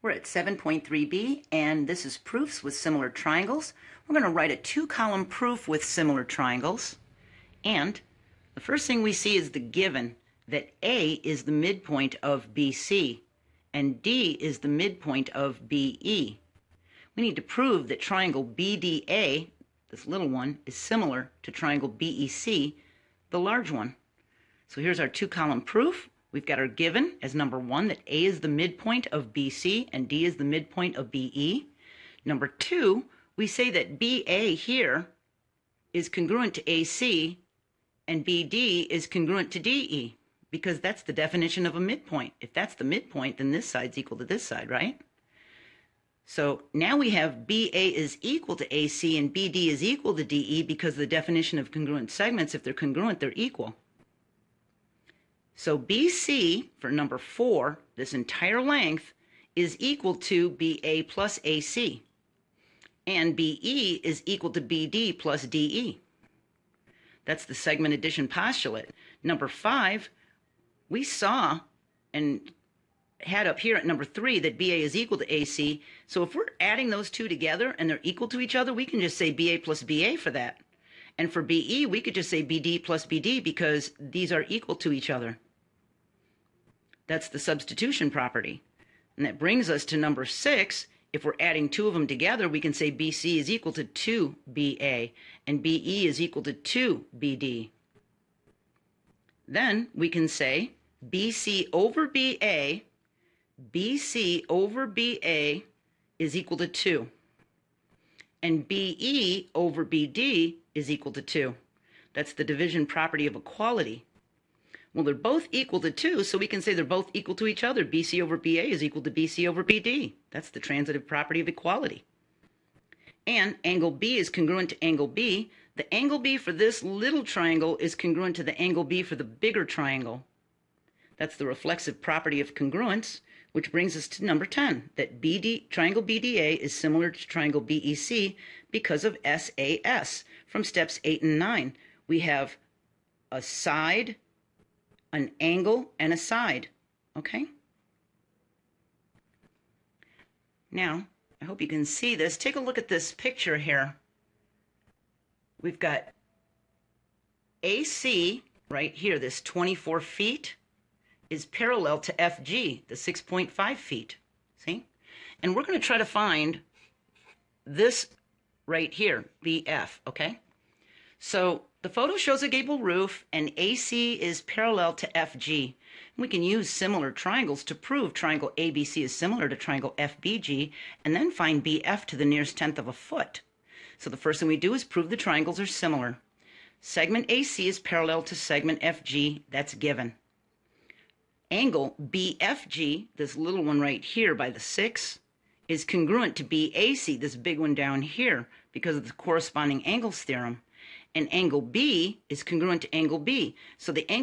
We're at 7.3b, and this is proofs with similar triangles. We're going to write a two-column proof with similar triangles. And the first thing we see is the given that A is the midpoint of BC and D is the midpoint of BE. We need to prove that triangle BDA, this little one, is similar to triangle BEC, the large one. So here's our two-column proof. We've got our given as number 1, that A is the midpoint of BC and D is the midpoint of BE. Number 2, we say that BA here is congruent to AC and BD is congruent to DE, because that's the definition of a midpoint. If that's the midpoint, then this side's equal to this side, right? So now we have BA is equal to AC and BD is equal to DE because the definition of congruent segments, if they're congruent, they're equal. So BC, for number 4, this entire length, is equal to BA plus AC. And BE is equal to BD plus DE. That's the segment addition postulate. Number 5, we saw and had up here at number 3 that BA is equal to AC. So if we're adding those two together and they're equal to each other, we can just say BA plus BA for that. And for BE, we could just say BD plus BD because these are equal to each other. That's the substitution property. And that brings us to number 6. If we're adding two of them together, we can say BC is equal to 2BA and BE is equal to 2BD. Then we can say BC over BA is equal to 2. And BE over BD is equal to 2. That's the division property of equality. Well, they're both equal to 2, so we can say they're both equal to each other. BC over BA is equal to BC over BD. That's the transitive property of equality. And angle B is congruent to angle B. The angle B for this little triangle is congruent to the angle B for the bigger triangle. That's the reflexive property of congruence, which brings us to number 10, that triangle BDA is similar to triangle BEC because of SAS. From steps 8 and 9, we have a side, an angle, and a side. Okay? Now, I hope you can see this. Take a look at this picture here. We've got AC right here, this 24 feet, is parallel to FG, the 6.5 feet. See? And we're going to try to find this right here, BF, okay? So the photo shows a gable roof and AC is parallel to FG. We can use similar triangles to prove triangle ABC is similar to triangle FBG and then find BF to the nearest tenth of a foot. So the first thing we do is prove the triangles are similar. Segment AC is parallel to segment FG, that's given. Angle BFG, this little one right here by the 6, is congruent to BAC, this big one down here, because of the corresponding angles theorem. And angle B is congruent to angle B. So the angle